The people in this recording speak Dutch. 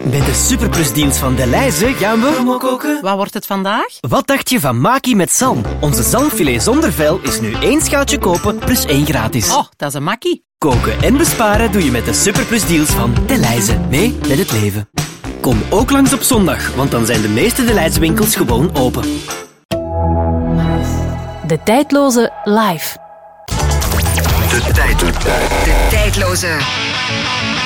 Met de superplusdeals van Delhaize gaan we koken. Wat wordt het vandaag? Wat dacht je van Maki met zalm? Onze zalmfilet zonder vel is nu 1 schaaltje kopen plus 1 gratis. Oh, dat is een makkie. Koken en besparen doe je met de superplusdeals van Delhaize. Mee met het leven. Kom ook langs op zondag, want dan zijn de meeste Delhaize winkels gewoon open. De tijdloze live. De tijdloze.